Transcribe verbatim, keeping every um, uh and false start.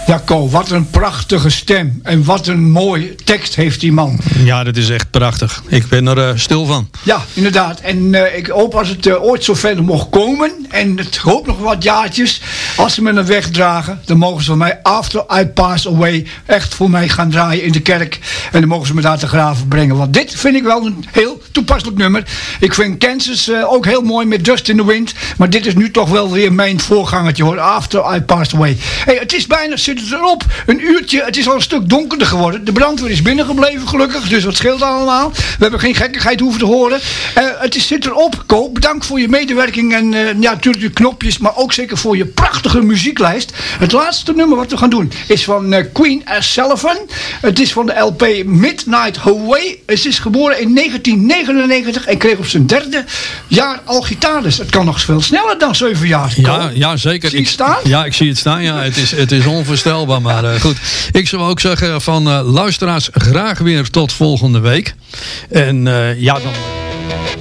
Ja, Ko, wat een prachtige stem. En wat een mooie tekst heeft die man. Ja, dat is echt prachtig. Ik ben er uh, stil van. Ja, inderdaad. En uh, ik hoop als het uh, ooit zo verder mocht komen. En het hoop nog wat jaartjes. Als ze me een weg dragen, dan mogen ze van mij After I Pass Away echt voor mij gaan draaien in de kerk. En dan mogen ze me daar te graven brengen. Want dit vind ik wel een heel toepasselijk nummer. Ik vind Kansas uh, ook heel mooi met Dust in the Wind. Maar dit is nu toch wel weer mijn voorgangertje hoor. After I Pass Away. Hey, het is bijna, zit het erop. Een uurtje, het is al een stuk donkerder geworden. De brandweer is binnengebleven gelukkig. Dus wat scheelt allemaal. We hebben geen gekkigheid hoeven te horen. Uh, het is, zit erop, Ko. Bedankt voor je medewerking. En uh, ja, natuurlijk de knopjes. Maar ook zeker voor je prachtige muzieklijst. Het laatste nummer wat we gaan doen is van uh, Queen Sullivan. Het is van de L P Midnight Hawaii. Het is geboren in negentien negenennegentig. En kreeg op zijn derde jaar al gitaar. Het kan nog veel sneller dan zeven jaar. Ja, ja, zeker. Zie je het staan? Ik, ja, ik zie het staan. Ja, het is, het is onvoorstelbaar. Maar uh, goed. Ik zou ook zeggen van uh, luisteraars graag weer tot volgende week. En uh, ja, dan...